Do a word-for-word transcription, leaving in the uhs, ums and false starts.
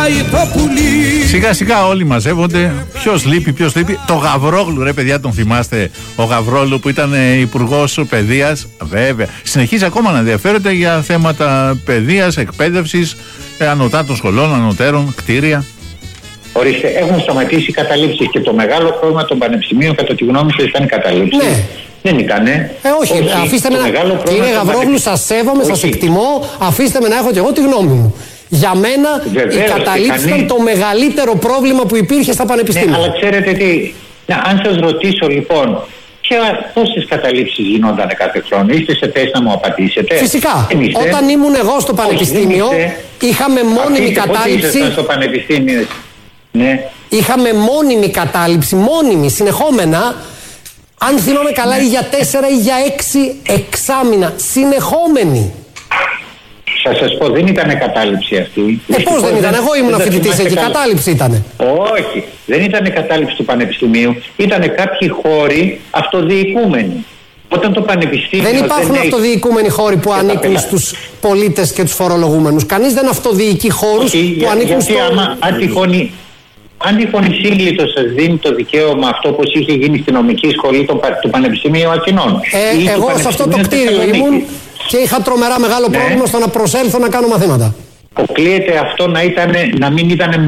πάει το πουλί. Σιγά σιγά όλοι μαζεύονται. Ποιος λείπει, ποιος λείπει. Το Γαβρόγλου, ρε παιδιά, τον θυμάστε? Ο Γαβρόγλου που ήταν υπουργός παιδείας. Βέβαια. Συνεχίζει ακόμα να ενδιαφέρεται για θέματα παιδείας, εκπαίδευσης, ανωτάτων σχολών, ανωτέρων, κτίρια. Ορίστε, έχουν σταματήσει οι καταλήψεις και το μεγάλο πρόβλημα των πανεπιστημίων, κατά τη γνώμη σας, ήταν οι καταλήψεις. Ναι. Δεν ήτανε. Ε, όχι, όχι, αφήστε με να. Κύριε Γαβρόγλου, σας σέβομαι, σας εκτιμώ. Αφήστε με να έχω και εγώ τη γνώμη μου. Για μένα, βεβαίως, οι καταλήψεις ήταν το μεγαλύτερο πρόβλημα που υπήρχε στα πανεπιστήμια. Ναι, αλλά ξέρετε τι, να, αν σας ρωτήσω λοιπόν, πόσες καταλήψεις γινόταν κάθε χρόνο, είστε σε θέση να μου απαντήσετε? Φυσικά. Όταν ήμουν εγώ στο πανεπιστήμιο, όχι, είχαμε μόνιμη κατάληψη. Στο πανεπιστήμιο. Ναι. Είχαμε μόνιμη κατάληψη, μόνιμη, συνεχόμενα. Αν θυμάμαι καλά, ναι, ή για τέσσερα ή για έξι εξάμηνα. Συνεχόμενη. Θα σας πω, δεν ήταν κατάληψη αυτή. Ε, πώς δεν ήταν? Εγώ ήμουν φοιτητής εκεί. Κατάληψη ήτανε. Όχι, δεν ήταν κατάληψη του πανεπιστημίου. Ήτανε κάποιοι χώροι αυτοδιοικούμενοι. Όταν το πανεπιστήμιο. Δεν υπάρχουν δεν αυτοδιοικούμενοι χώροι που ανήκουν στους πολίτες και τους φορολογούμενους. Κανείς δεν αυτοδιοικεί χώρους που για, ανήκουν στους. Αν τυχόν. Αν τυχόν η σύγκλιτος σας δίνει το δικαίωμα, αυτό όπως είχε γίνει στη νομική σχολή του, του Πανεπιστημίου Αθηνών. Ε, εγώ σε αυτό το κτίριο ήμουν και είχα τρομερά μεγάλο, ναι, πρόβλημα στο να προσέλθω να κάνω μαθήματα. Αποκλείεται αυτό να, ήταν, να μην ήταν